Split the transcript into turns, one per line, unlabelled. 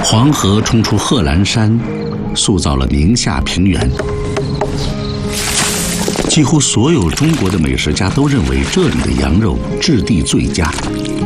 黄河冲出贺兰山，塑造了宁夏平原。几乎所有中国的美食家都认为这里的羊肉质地最佳。